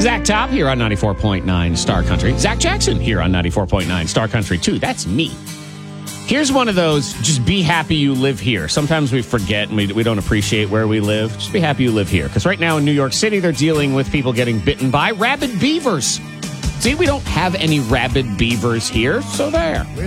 Zach Top here on 94.9 Star Country. Zach Jackson here on 94.9 Star Country, too. That's me. Here's one of those, just be happy you live here. Sometimes we forget and we don't appreciate where we live. Just be happy you live here. Because right now in New York City, they're dealing with people getting bitten by rabid beavers. See, we don't have any rabid beavers here, so there.